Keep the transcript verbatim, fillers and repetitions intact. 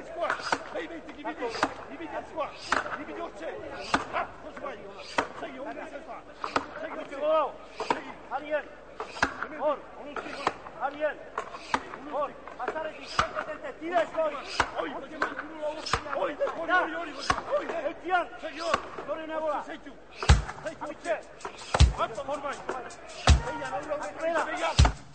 squash. Hej, vejte, dividi. Dividi al squash. Dividi hoće. Ha, pozvaj. Segi, on se sva. Segi, on se volao. Segi. Ariel. Or. Ono stigo. Ariel. Or. Hasareti. Segi, tira skoj. Oj, hoće me kunula ovo. Oj, oj, oj, oj. Oj, oj, tijan. Segi, or. Dore ne vola. Segi. Segi, hoće. Hop, pozvaj. Segi, ja ne vola.